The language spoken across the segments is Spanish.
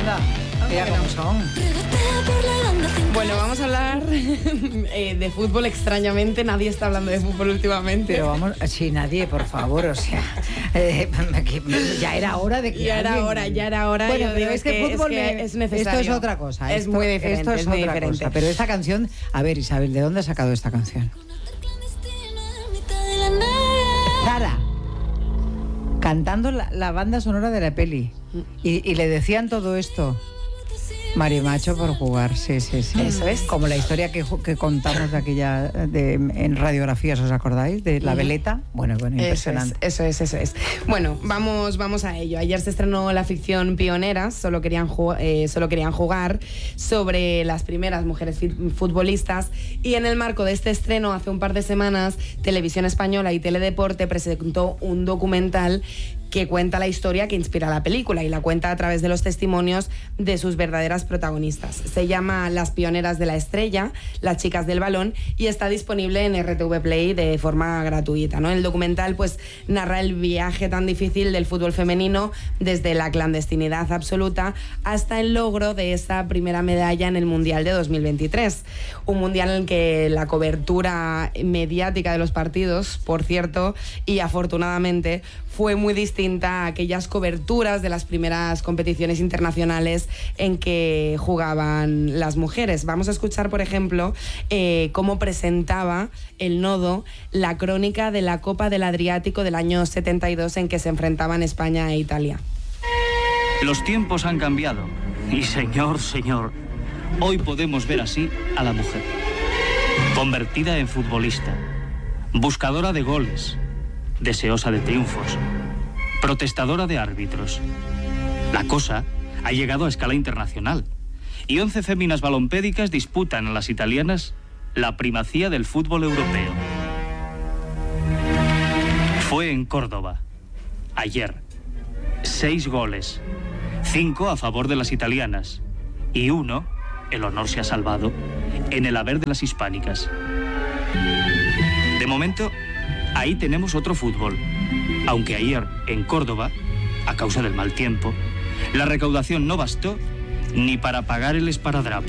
Anda, mira cómo son. Bueno, vamos a hablar de fútbol. Extrañamente, nadie está hablando de fútbol últimamente. Pero vamos, sí, nadie, por favor, o sea, ya era hora de que Ya era hora. Bueno, yo pero digo, es que fútbol es necesario. Esto es otra cosa. Es muy diferente. Esto es muy otra diferente. cosa. Pero esta canción, a ver, Isabel, ¿de dónde has sacado esta canción? Sara, cantando la banda sonora de la peli. Y le decían todo esto. Marimacho por jugar, sí. Eso es. Como la historia que contamos de aquella en Radiografías, ¿os acordáis? De la veleta. Bueno, impresionante. Eso es. Bueno, vamos a ello. Ayer se estrenó la ficción Pioneras, solo querían jugar, sobre las primeras mujeres futbolistas, y en el marco de este estreno, hace un par de semanas, Televisión Española y Teledeporte presentó un documental que cuenta la historia que inspira la película, y la cuenta a través de los testimonios de sus verdaderas protagonistas. Se llama Las Pioneras de la Estrella, las chicas del balón, y está disponible en RTV Play de forma gratuita, ¿no? El documental pues narra el viaje tan difícil del fútbol femenino desde la clandestinidad absoluta hasta el logro de esa primera medalla en el Mundial de 2023. Un mundial en el que la cobertura mediática de los partidos, por cierto, y afortunadamente, fue muy distinta a aquellas coberturas de las primeras competiciones internacionales en que jugaban las mujeres. Vamos a escuchar, por ejemplo, cómo presentaba El Nodo la crónica de la Copa del Adriático del año 72 en que se enfrentaban España e Italia. Los tiempos han cambiado y señor, hoy podemos ver así a la mujer. Convertida en futbolista, buscadora de goles, deseosa de triunfos, protestadora de árbitros. La cosa ha llegado a escala internacional y 11 féminas balompédicas disputan a las italianas la primacía del fútbol europeo. Fue en Córdoba, ayer. 6 goles, 5 a favor de las italianas y 1, el honor se ha salvado, en el haber de las hispánicas. De momento, ahí tenemos otro fútbol, aunque ayer, en Córdoba, a causa del mal tiempo, la recaudación no bastó ni para pagar el esparadrapo.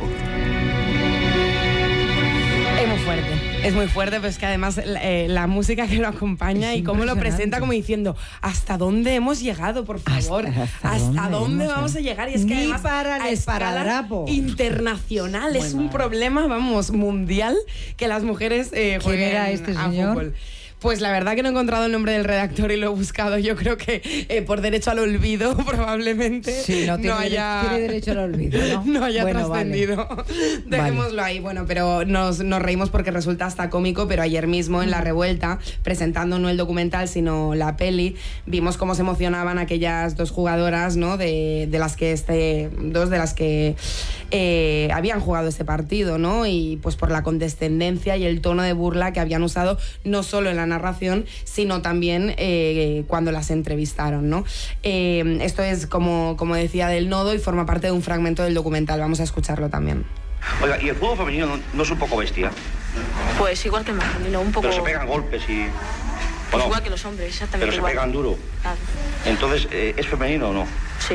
Es muy fuerte, pero es que además la música que lo acompaña y cómo lo presenta, como diciendo, ¿hasta dónde hemos llegado, por favor? ¿Hasta dónde vamos a llegar? Y es que ni además, para el esparadrapo internacional, muy es un mal. problema, mundial, que las mujeres jueguen era este a señor? fútbol. Pues la verdad que no he encontrado el nombre del redactor y lo he buscado. Yo creo que por derecho al olvido probablemente sí, tiene derecho al olvido, ¿no? No haya trascendido. Vale. Dejémoslo ahí. Bueno, pero nos reímos porque resulta hasta cómico, pero ayer mismo en La Revuelta, presentando no el documental sino la peli, vimos cómo se emocionaban aquellas dos jugadoras, ¿no? de las que dos de las que habían jugado ese partido, ¿no? Y pues por la condescendencia y el tono de burla que habían usado, no solo en la narración, sino también cuando las entrevistaron, ¿no? Esto es, como decía, del Nodo, y forma parte de un fragmento del documental. Vamos a escucharlo también. Oiga, ¿y el fútbol femenino no es un poco bestia? Pues igual que el masculino, un poco... Pero se pegan golpes y... Pues no, igual que los hombres, exactamente pero igual. se pegan duro. Claro. Entonces, ¿es femenino o no? Sí.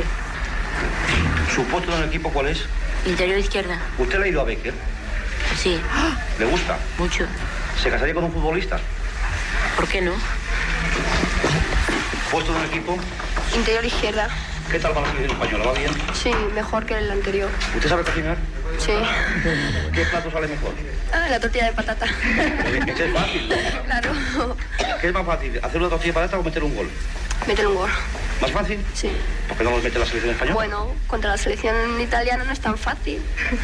¿Su puesto en el equipo cuál es? Interior izquierda. ¿Usted le ha ido a Becker? Sí. ¿Le gusta? Mucho. ¿Se casaría con un futbolista? ¿Por qué no? ¿Puesto en el equipo? Interior izquierda. ¿Qué tal va la selección española? ¿Va bien? Sí, mejor que el anterior. ¿Usted sabe cocinar? Sí. ¿Qué plato sale mejor? La tortilla de patata. Ese es fácil. Claro. ¿Qué es más fácil? ¿Hacer una tortilla de patata o meter un gol? Meter un gol. ¿Más fácil? Sí. ¿Por qué no los mete la selección española? Bueno, contra la selección italiana no es tan fácil.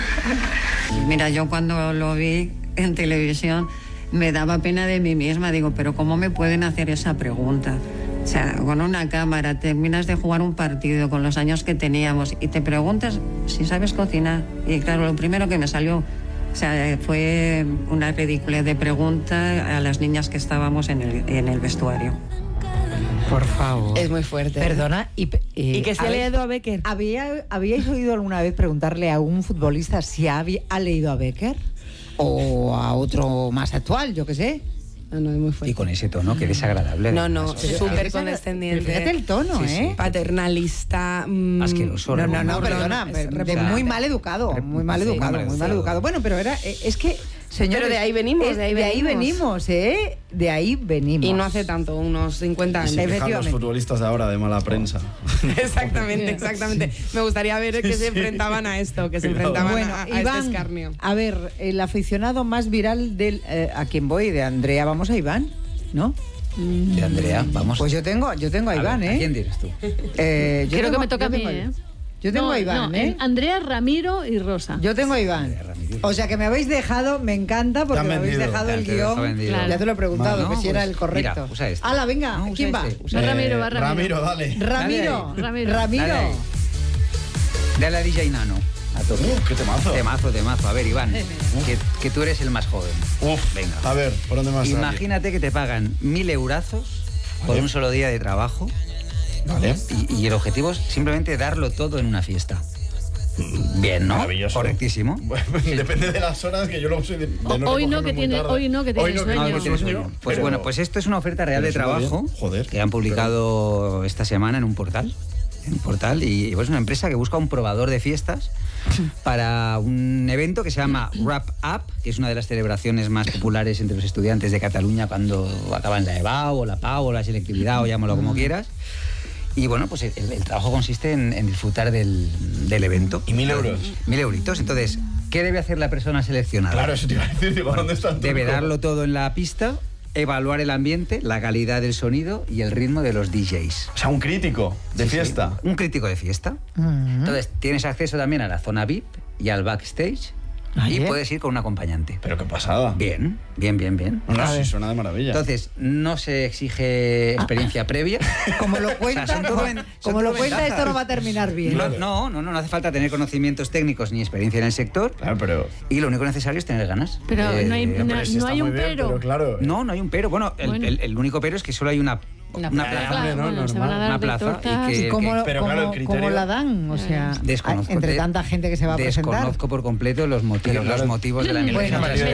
Mira, yo cuando lo vi en televisión me daba pena de mí misma. Digo, pero ¿cómo me pueden hacer esa pregunta? O sea, con una cámara, terminas de jugar un partido con los años que teníamos y te preguntas si sabes cocinar. Y claro, lo primero que me salió, o sea, fue una ridícula de pregunta a las niñas que estábamos en el vestuario. Por favor. Es muy fuerte. Perdona. ¿Y que se ha leído a Becker? ¿Habíais oído alguna vez preguntarle a un futbolista si ha leído a Becker? ¿O a otro más actual, yo qué sé? No, es muy fuerte. Y con ese tono que desagradable. No, no, además, o sea, súper condescendiente. Fíjate el tono, Sí, sí. ¿eh? Paternalista. Asqueroso. No, perdona, de muy mal educado, muy mal educado. Bueno, pero es que, señores, Pero de ahí venimos, de ahí venimos, ¿eh? De ahí venimos. Y no hace tanto, unos 50 años. Se quejan los futbolistas de ahora de mala prensa. Exactamente. Me gustaría ver que se enfrentaban a esto, que se enfrentaban Bueno, a Iván, este escarnio. a ver, el aficionado más viral del... ¿a quién voy? De Andrea, vamos a Iván, ¿no? De Andrea, vamos. Pues yo tengo a Iván, ver, ¿eh? ¿a quién dices tú? Creo que me toca a mí, ¿eh? Yo tengo a Iván, ¿eh? Andrea, Ramiro y Rosa. Yo tengo a Iván. O sea que me habéis dejado, me encanta porque me habéis dejado el guión. Claro. Ya te lo he preguntado, Bueno, que si era pues, el correcto. mira, usa este. ¡Hala, venga! No, usa ¿Quién va? este, Va Ramiro, va Ramiro. Ramiro, dale. Ramiro. Ramiro. Ramiro. Dale ahí. Dale a DJ Nano. A tope. ¡Qué temazo! Temazo. A ver, Iván, que tú eres el más joven. Venga. A ver, ¿por dónde más? Imagínate que te pagan 1.000 eurazos por un solo día de trabajo. Vale. Y el objetivo es simplemente darlo todo en una fiesta. Bien, ¿no? Maravilloso. Correctísimo. Bueno, depende de las horas que yo lo uso. Hoy no, que tiene sueño. No, tienes sueño. Pues bueno, pues esto es una oferta real de trabajo que han publicado esta semana en un portal. Y es una empresa que busca un probador de fiestas para un evento que se llama Wrap Up, que es una de las celebraciones más populares entre los estudiantes de Cataluña cuando acaban la EBAU o la PAU o la selectividad o llámalo como quieras. Y bueno, pues el trabajo consiste en disfrutar del evento. ¿Y 1.000 euros? 1.000 euritos. Entonces, ¿qué debe hacer la persona seleccionada? Claro, eso te iba a decir. Digo, ¿dónde está el Debe truco? darlo todo en la pista, evaluar el ambiente, la calidad del sonido y el ritmo de los DJs. O sea, un crítico de Sí, fiesta. sí, un crítico de fiesta. Entonces, tienes acceso también a la zona VIP y al backstage. Y puedes ir con un acompañante. Pero qué pasada. Bien. No, sí, suena de maravilla. Entonces, no se exige experiencia previa. Como lo cuenta, esto no va a terminar bien. No hace falta tener conocimientos técnicos ni experiencia en el sector. Claro, pero... Y lo único necesario es tener ganas. Pero no hay un bien, pero. pero claro. No hay un pero. Bueno, el único pero es que solo hay una plaza. Claro, bueno, se van a dar Una de plaza tortas. y que... Pero claro, el criterio... ¿Cómo la dan? O sea, Desconozco, entre tanta gente que se va a presentar. Desconozco por completo los motivos de la Bueno, elección.